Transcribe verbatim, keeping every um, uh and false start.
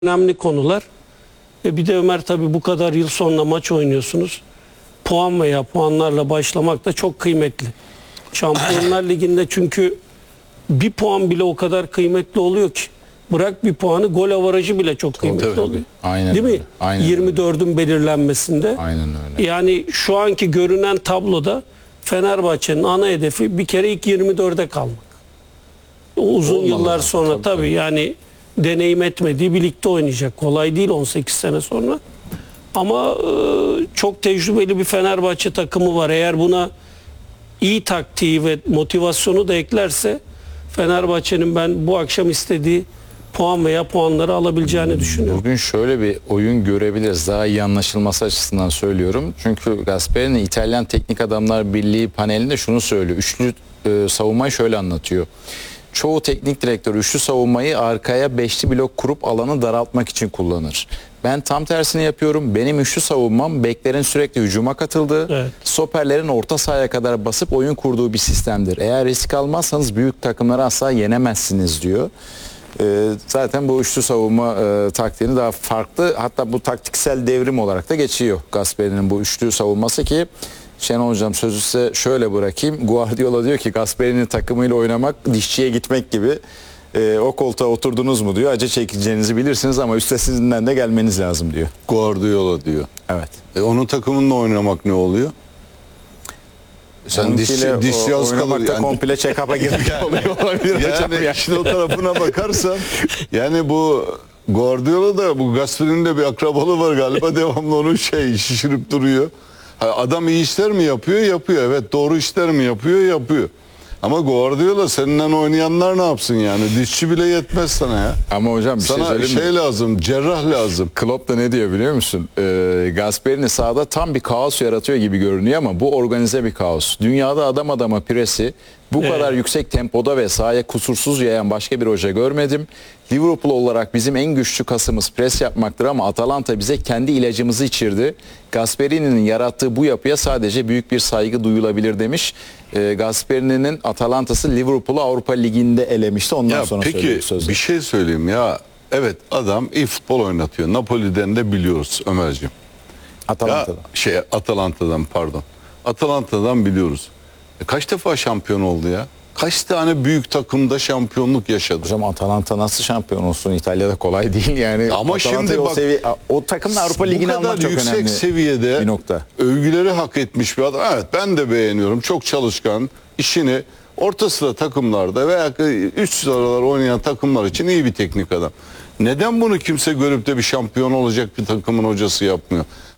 önemli konular. E bir de Ömer, tabii bu kadar yıl sonra maç oynuyorsunuz. Puan veya puanlarla başlamak da çok kıymetli. Şampiyonlar Ligi'nde çünkü bir puan bile o kadar kıymetli oluyor ki. Bırak bir puanı, gol avarajı bile çok kıymetli tabii. oluyor. Aynen Değil öyle. mi? Aynen yirmi dördün belirlenmesinde. Aynen öyle. Yani şu anki görünen tabloda Fenerbahçe'nin ana hedefi bir kere ilk yirmi dörde kalmak. O uzun Olmalı yıllar zaten, sonra tabii, tabii, tabii. yani deneyim etmediği bir ligde oynayacak. Kolay değil on sekiz sene sonra. Ama e, çok tecrübeli bir Fenerbahçe takımı var. Eğer buna iyi taktiği ve motivasyonu da eklerse Fenerbahçe'nin ben bu akşam istediği puan veya puanları alabileceğini düşünüyorum. Bugün şöyle bir oyun görebiliriz. Daha iyi anlaşılması açısından söylüyorum. Çünkü Gasperini İtalyan Teknik Adamlar Birliği panelinde şunu söylüyor. Üçlü e, savunmayı şöyle anlatıyor. Çoğu teknik direktör üçlü savunmayı arkaya beşli blok kurup alanı daraltmak için kullanır. Ben tam tersini yapıyorum. Benim üçlü savunmam beklerin sürekli hücuma katıldığı, Evet. stoperlerin orta sahaya kadar basıp oyun kurduğu bir sistemdir. Eğer risk almazsanız büyük takımları asla yenemezsiniz diyor. Ee, zaten bu üçlü savunma e, taktiğini daha farklı, hatta bu taktiksel devrim olarak da geçiyor Gasperini'nin bu üçlü savunması ki Şenol Hocam sözü size şöyle bırakayım. Guardiola diyor ki Gasperini'nin takımıyla oynamak dişçiye gitmek gibi. Ee, o koltuğa oturdunuz mu diyor, acı çekeceğinizi bilirsiniz ama üstesinden de gelmeniz lazım diyor. Guardiola diyor. Evet. E onun takımınla oynamak ne oluyor? Sen dişçi, dişçi az kalır oynamakta yani. komple check-up'a girmek oluyor olabilir hocam. Yani Yani. işin o tarafına bakarsan yani bu Guardiola da bu Gasperini'nin de bir akrabalığı var galiba, devamlı onu şey şişirip duruyor. Ha, adam iyi işler mi yapıyor? Yapıyor. Evet, doğru işler mi yapıyor? Yapıyor. Ama Guardiola seninle oynayanlar ne yapsın yani? Dişçi bile yetmez sana ya. Ama hocam bir şey Sana söyleyeyim mi? şey lazım, cerrah lazım. Klopp da ne diyor biliyor musun? Ee, Gasperini sahada tam bir kaos yaratıyor gibi görünüyor ama bu organize bir kaos. Dünyada adam adama presi bu Evet. kadar yüksek tempoda ve sahaya kusursuz yayan başka bir hoca görmedim. Liverpool olarak bizim en güçlü kasımız pres yapmaktır ama Atalanta bize kendi ilacımızı içirdi. Gasperini'nin yarattığı bu yapıya sadece büyük bir saygı duyulabilir demiş. Ee, Gasperini'nin Atalanta'sı Liverpool'u Avrupa Ligi'nde elemişti. Ondan Ya sonra söylüyor peki sözü. bir şey söyleyeyim ya. Evet, adam iyi futbol oynatıyor. Napoli'den de biliyoruz Ömerciğim. Ya Atalanta'da. şey Atalanta'dan pardon. Atalanta'dan biliyoruz. E kaç defa şampiyon oldu ya? Kaç tane büyük takımda şampiyonluk yaşadı? Hocam Atalanta nasıl şampiyon olsun? İtalya'da kolay değil yani. Ama Atalanta'yı şimdi o bak, seviye, o takımla Avrupa Ligi'ne bu kadar almak çok yüksek önemli seviyede bir nokta. övgüleri hak etmiş bir adam. Evet, ben de beğeniyorum. Çok çalışkan, işini orta sıra takımlarda veya üst sıralar oynayan takımlar için iyi bir teknik adam. Neden bunu kimse görüp de bir şampiyon olacak bir takımın hocası yapmıyor?